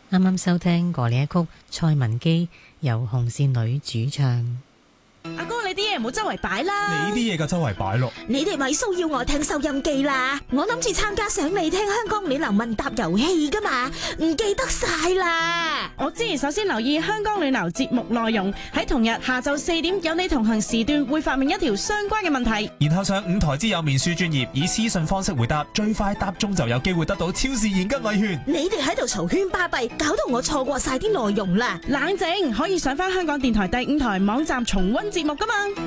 啱啱收聽過呢一曲蔡文姬由紅線女主唱。 阿哥，你啲嘢唔好周圍擺啦！ 你啲嘢就周圍擺咯。 你哋咪騷擾我聽收音機啦！我諗住參加想你聽香港戀流問答遊戲噶嘛，唔記得晒啦。 我知，首先留意香港戀流節目內容，喺同日下晝4點有你同行時段會發明一條相關嘅問題， 然後上5台之友面書專頁以私信方式回答，最快答中就有機會得到超市現金禮券。 你哋喺度嘈喧巴閉，搞到我錯過晒啲內容啦！ 冷靜，可以上翻香港電台第5台網站重溫節目噶嘛。